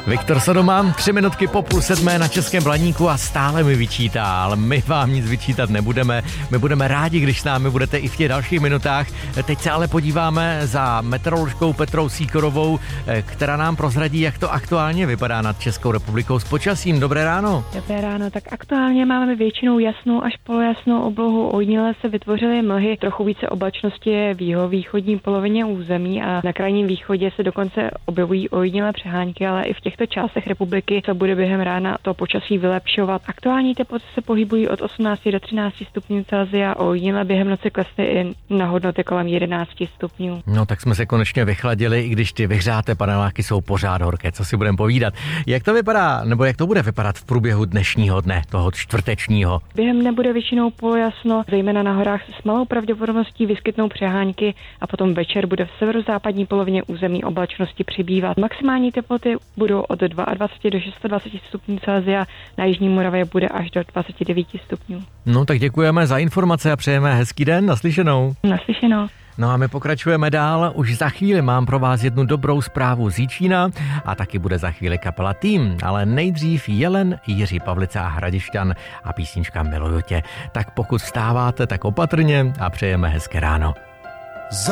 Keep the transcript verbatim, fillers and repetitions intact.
Viktor Sodoma, tři minutky po půl sedmé na Českém Blaníku a stále mi vyčítá, ale my vám nic vyčítat nebudeme. My budeme rádi, když s námi budete i v těch dalších minutách. Teď se ale podíváme za meteoroložkou Petrou Sýkorovou, která nám prozradí, jak to aktuálně vypadá nad Českou republikou s počasím. Dobré ráno. Dobré ráno, tak aktuálně máme většinou jasnou až polojasnou oblohu. Ojediněle se vytvořily mlhy, trochu více oblačnosti je v jihovýchodní polovině území a na krajním východě se dokonce objevují ojedinělé přehánky, ale i v těchto částech republiky se bude během rána to počasí vylepšovat. Aktuální teploty se pohybují od osmnácti do třinácti stupňů Celsia, ojediněle během noci klesly i na hodnoty kolem jedenácti stupňů. No tak jsme se konečně vychladili, i když ty vyhřáté paneláky jsou pořád horké, co si budeme povídat. Jak to vypadá, nebo jak to bude vypadat v průběhu dnešního dne, toho čtvrtečního? Během dne bude většinou polojasno, zejména na horách se s malou pravděpodobností vyskytnou přehánky a potom večer bude v severozápadní polovině území oblačnosti přibývat. Maximální teploty budou od dvacet dva do dvaceti šesti stupňů Celsia, na jižní Moravě bude až do dvaceti devíti stupňů. No tak děkujeme za informace a přejeme hezký den, naslyšenou. Naslyšenou. No a my pokračujeme dál, už za chvíli mám pro vás jednu dobrou zprávu z Jičína a taky bude za chvíli kapela Tým, ale nejdřív Jelen, Jiří Pavlica a Hradišťan a písnička Miluju tě. Tak pokud vstáváte, tak opatrně a přejeme hezké ráno.